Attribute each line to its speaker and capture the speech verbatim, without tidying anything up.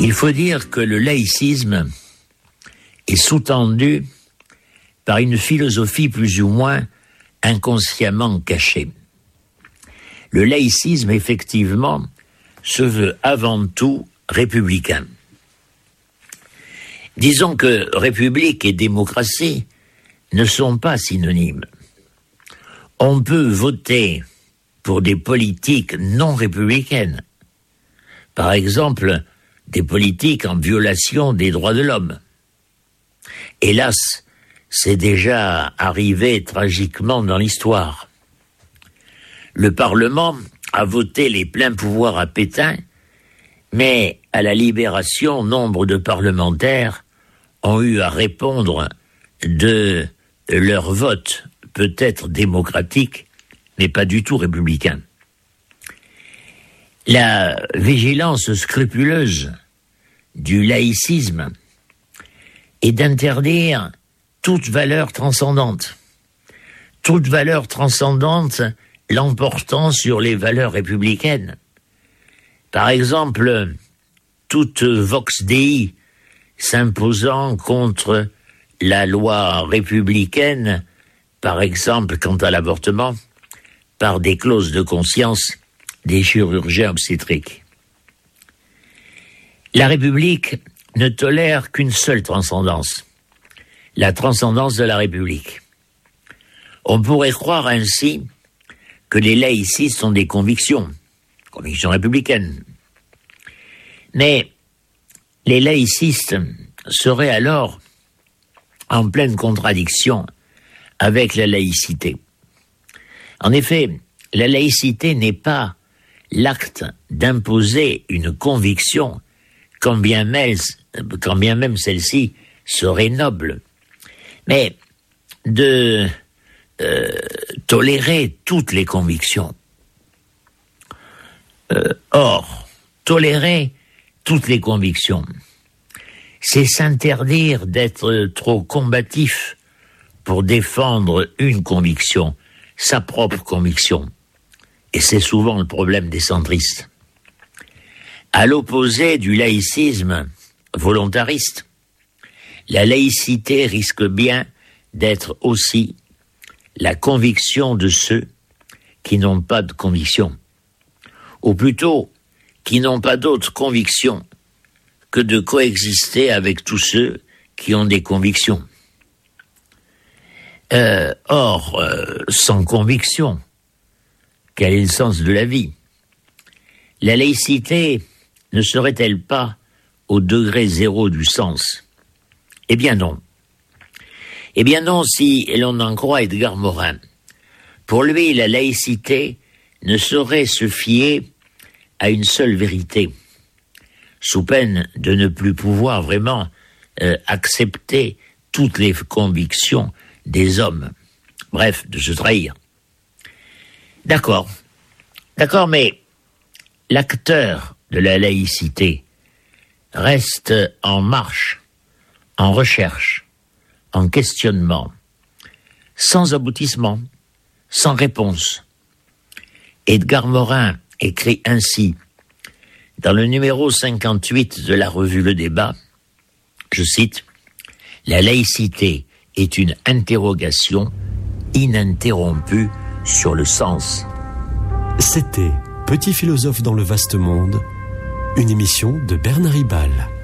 Speaker 1: Il faut dire que le laïcisme est sous-tendu par une philosophie plus ou moins inconsciemment cachée. Le laïcisme, effectivement, se veut avant tout républicain. Disons que république et démocratie ne sont pas synonymes. On peut voter pour des politiques non républicaines. Par exemple, des politiques en violation des droits de l'homme. Hélas, c'est déjà arrivé tragiquement dans l'histoire. Le Parlement a voté les pleins pouvoirs à Pétain, mais à la Libération, nombre de parlementaires ont eu à répondre de leur vote, peut-être démocratique, mais pas du tout républicain. La vigilance scrupuleuse du laïcisme est d'interdire toute valeur transcendante. Toute valeur transcendante l'emportant sur les valeurs républicaines. Par exemple, toute vox dei s'imposant contre la loi républicaine, par exemple quant à l'avortement, par des clauses de conscience des chirurgiens obstétriques. La République ne tolère qu'une seule transcendance, la transcendance de la République. On pourrait croire ainsi que les laïcistes ont des convictions, convictions républicaines. Mais les laïcistes seraient alors en pleine contradiction avec la laïcité. En effet, la laïcité n'est pas l'acte d'imposer une conviction, quand bien même, quand bien même celle-ci serait noble, mais de euh, tolérer toutes les convictions. Euh, or, tolérer toutes les convictions, c'est s'interdire d'être trop combatif pour défendre une conviction, sa propre conviction. Et c'est souvent le problème des centristes. À l'opposé du laïcisme volontariste, la laïcité risque bien d'être aussi la conviction de ceux qui n'ont pas de conviction, ou plutôt qui n'ont pas d'autre conviction que de coexister avec tous ceux qui ont des convictions. Euh, or, euh, sans conviction, quel est le sens de la vie? La laïcité ne serait-elle pas au degré zéro du sens? Eh bien non. Eh bien non, si l'on en croit Edgar Morin. Pour lui, la laïcité ne saurait se fier à une seule vérité, sous peine de ne plus pouvoir vraiment euh, accepter toutes les convictions des hommes. Bref, de se trahir. D'accord. D'accord, mais l'acteur de la laïcité reste en marche, en recherche, en questionnement, sans aboutissement, sans réponse. Edgar Morin écrit ainsi dans le numéro cinquante-huit de la revue Le Débat, je cite, « La laïcité est une interrogation ininterrompue sur le sens. »
Speaker 2: C'était Petit philosophe dans le vaste monde, une émission de Bernard Ribal.